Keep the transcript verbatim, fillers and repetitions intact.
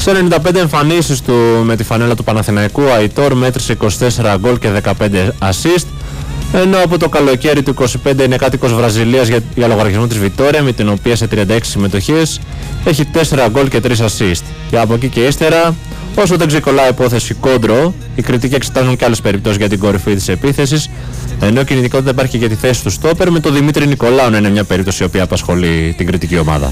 Σε ενενήντα πέντε εμφανίσεις του με τη φανέλα του Παναθηναϊκού, ο Αϊτόρ μέτρησε είκοσι τέσσερα γκολ και δεκαπέντε assist, ενώ από το καλοκαίρι του είκοσι πέντε είναι κάτοικος Βραζιλίας για, για λογαριασμό της Βιτόρια, με την οποία σε τριάντα έξι συμμετοχές έχει τέσσερα γκολ και τρία assist. Και από εκεί και ύστερα, όσο δεν ξεκολλάει υπόθεση Κόντρο, οι κριτικοί εξετάζουν και άλλες περιπτώσεις για την κορυφή της επίθεσης, ενώ κινητικότητα υπάρχει για τη θέση του στόπερ, με τον Δημήτρη Νικολάου να είναι μια περίπτωση η οποία απασχολεί την κριτική ομάδα.